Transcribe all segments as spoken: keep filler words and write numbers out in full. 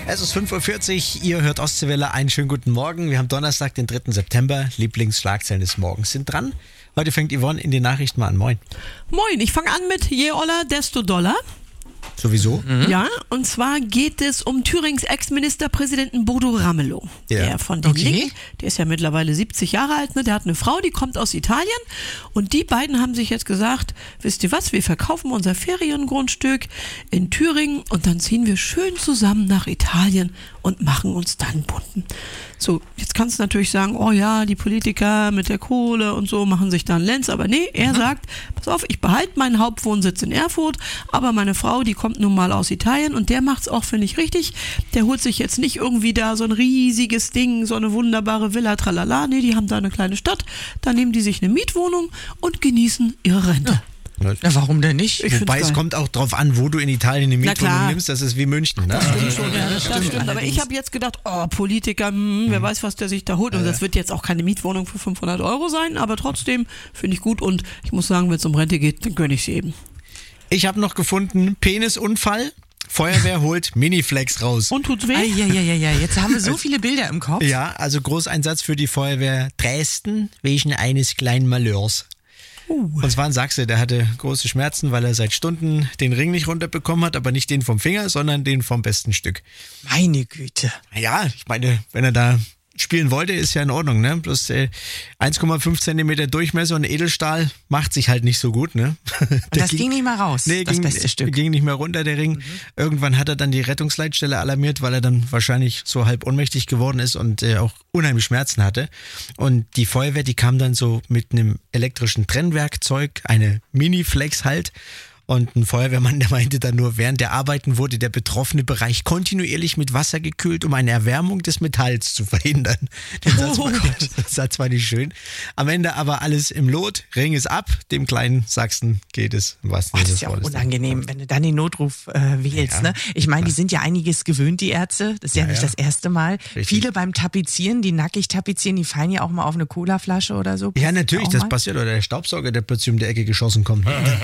Es ist fünf Uhr vierzig, ihr hört Ostseewelle, einen schönen guten Morgen. Wir haben Donnerstag, den dritten September, Lieblingsschlagzeilen des Morgens sind dran. Heute fängt Yvonne in den Nachrichten mal an. Moin. Moin, ich fange an mit je Oller, desto doller. Sowieso? Mhm. Ja, und zwar geht es um Thürings Ex-Ministerpräsidenten Bodo Ramelow. Ja. Der von den Okay. Linken, der ist ja mittlerweile siebzig Jahre alt, ne? Der hat eine Frau, die kommt aus Italien und die beiden haben sich jetzt gesagt, wisst ihr was, wir verkaufen unser Feriengrundstück in Thüringen und dann ziehen wir schön zusammen nach Italien und machen uns dann bunten. So, jetzt kannst du natürlich sagen, oh ja, die Politiker mit der Kohle und so machen sich dann Lenz, aber nee, er mhm. sagt, pass auf, ich behalte meinen Hauptwohnsitz in Erfurt, aber meine Frau, die kommt nun mal aus Italien und der macht's auch, finde ich, richtig. Der holt sich jetzt nicht irgendwie da so ein riesiges Ding, so eine wunderbare Villa, tralala, nee, die haben da eine kleine Stadt, da nehmen die sich eine Mietwohnung und genießen ihre Rente. Ja. Na, warum denn nicht? Ich Wobei find's es geil. kommt auch drauf an, wo du in Italien eine Na Mietwohnung klar. nimmst. Das ist wie München. Ne? Das stimmt schon, ja, das, das stimmt. Aber ich habe jetzt gedacht, oh, Politiker, hm, wer weiß, was der sich da holt. Und das wird jetzt auch keine Mietwohnung für fünfhundert Euro sein, aber trotzdem finde ich gut. Und ich muss sagen, wenn es um Rente geht, dann gönne ich sie eben. Ich habe noch gefunden, Penisunfall, Feuerwehr holt Miniflex raus. Und tut's weh? Ja, ja, ja, ja. Jetzt haben wir so viele Bilder im Kopf. Ja, also Großeinsatz für die Feuerwehr Dresden wegen eines kleinen Malheurs. Uh. Und zwar ein Sachse, der hatte große Schmerzen, weil er seit Stunden den Ring nicht runterbekommen hat, aber nicht den vom Finger, sondern den vom besten Stück. Meine Güte. Ja, ich meine, wenn er da spielen wollte, ist ja in Ordnung, ne? Bloß äh, eins Komma fünf Zentimeter Durchmesser und Edelstahl macht sich halt nicht so gut, ne? Und das ging nicht mal raus, nee, das ging, beste Stück. ging nicht mehr runter, der Ring. Mhm. Irgendwann hat er dann die Rettungsleitstelle alarmiert, weil er dann wahrscheinlich so halb ohnmächtig geworden ist und äh, auch unheimlich Schmerzen hatte. Und die Feuerwehr, die kam dann so mit einem elektrischen Trennwerkzeug, eine Miniflex halt. Und ein Feuerwehrmann, der meinte dann nur, während der Arbeiten wurde der betroffene Bereich kontinuierlich mit Wasser gekühlt, um eine Erwärmung des Metalls zu verhindern. Den Satz war, das Satz war nicht schön. Am Ende aber alles im Lot, Ring ist ab, dem kleinen Sachsen geht es. Was Oh, das ist ja auch unangenehm, wenn du dann den Notruf äh, wählst. Ja. Ne? Ich meine, die sind ja einiges gewöhnt, die Ärzte. Das ist ja, Ja, nicht ja. das erste Mal. Richtig. Viele beim Tapezieren, die nackig tapezieren, die fallen ja auch mal auf eine Colaflasche oder so. Ja, natürlich, Auch das mal. passiert. Oder der Staubsauger, der plötzlich um die Ecke geschossen kommt.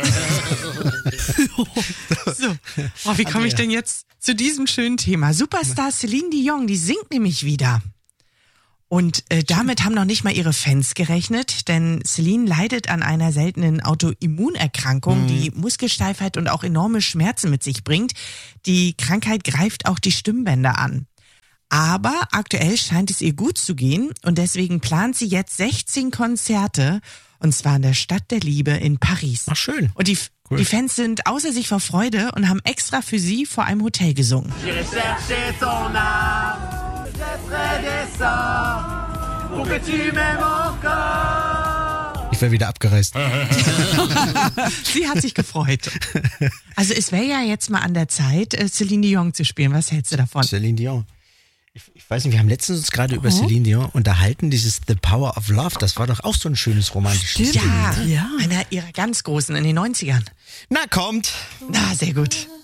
So. Oh, wie komme ich denn jetzt zu diesem schönen Thema? Superstar Celine Dion, die singt nämlich wieder. Und äh, damit haben noch nicht mal ihre Fans gerechnet, denn Celine leidet an einer seltenen Autoimmunerkrankung, mhm. die Muskelsteifheit und auch enorme Schmerzen mit sich bringt. Die Krankheit greift auch die Stimmbänder an. Aber aktuell scheint es ihr gut zu gehen und deswegen plant sie jetzt sechzehn Konzerte, und zwar in der Stadt der Liebe in Paris. Ach, schön. Und die, Cool. die Fans sind außer sich vor Freude und haben extra für sie vor einem Hotel gesungen. J'irai chercher ton âme, je ferai des sorts pour que tu m'aimes encore. Ich wäre wieder abgereist. Sie hat sich gefreut. Also es wäre ja jetzt mal an der Zeit, äh, Celine Dion zu spielen. Was hältst du davon? Celine Dion. Ich, ich weiß nicht, wir haben letztens uns gerade über Celine Dion unterhalten, dieses The Power of Love, das war doch auch so ein schönes romantisches Ding. Ja, Ja. einer ihrer ganz großen in den neunzigern. Na, kommt. Na, sehr gut.